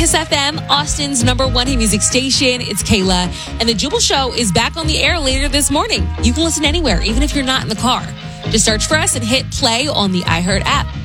Kiss FM, Austin's #1 hit music station. It's Kayla, and the Jubal Show is back on the air later this morning. You can listen anywhere, even if you're not in the car. Just search for us and hit play on the iHeart app.